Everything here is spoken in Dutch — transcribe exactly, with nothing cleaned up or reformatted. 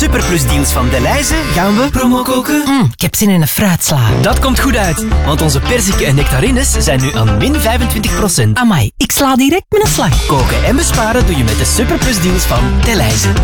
Superplus-deals van Delhaize gaan we promo koken. Mm, ik heb zin in een fruitsla. Dat komt goed uit, want onze perziken en nectarines zijn nu aan min vijfentwintig procent. Amai, ik sla direct met een slag. Koken en besparen doe je met de Superplus-deals van Delhaize.